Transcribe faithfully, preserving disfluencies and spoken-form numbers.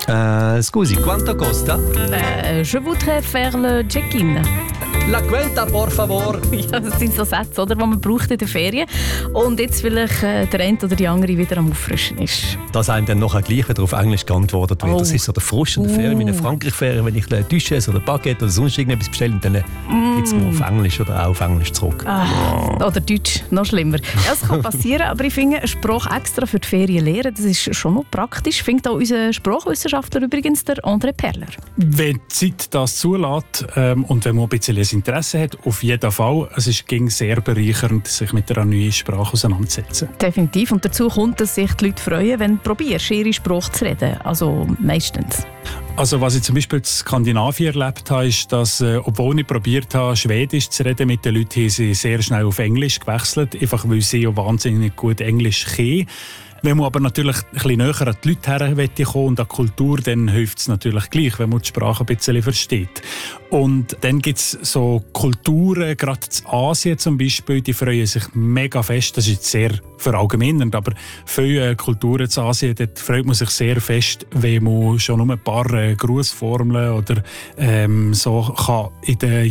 Uh, scusi, quanto costa? Äh, je voudrais faire le check-in. La cuenta, por favor. Ja, das sind so Sätze, oder, die man braucht in den Ferien. Und jetzt vielleicht äh, der eine oder die andere wieder am Auffrischen ist. Dass einem dann nachher gleich wieder auf Englisch geantwortet wird. Oh. Das ist so der Frust in der Ferien. In der Frankreich-Ferien, wenn ich Duchesse oder Baguette oder sonst irgendetwas bestelle, dann mm. gibt es nur auf Englisch oder auch auf Englisch zurück. Ah, oder Deutsch, noch schlimmer. Ja, das kann passieren, aber ich finde, eine Sprache extra für die Ferien lernen, das ist schon noch praktisch. Findet auch unser Sprachwissenschaftler übrigens, der André Perler. Wenn die Zeit das zulässt ähm, und wenn man ein bisschen ein Interesse hat, auf jeden Fall. Es ist ging sehr bereichernd, sich mit einer neuen Sprache auseinanderzusetzen. Definitiv. Und dazu kommt, dass sich die Leute freuen, wenn du probierst, ihre Sprache zu reden. Also meistens. Also was ich zum Beispiel in Skandinavien erlebt habe, ist, dass, äh, obwohl ich probiert habe, Schwedisch zu reden mit den Leuten, haben sie sehr schnell auf Englisch gewechselt, einfach weil sie ja wahnsinnig gut Englisch können. Wenn man aber natürlich ein bisschen näher an die Leute herkommen und an die Kultur, dann hilft es natürlich gleich, wenn man die Sprache ein bisschen versteht. Und dann gibt es so Kulturen, gerade in Asien zum Beispiel, die freuen sich mega fest, das ist jetzt sehr verallgemeinernd, aber viele Kulturen in Asien, dort freut man sich sehr fest, wenn man schon nur ein paar Grußformeln oder ähm, so kann in den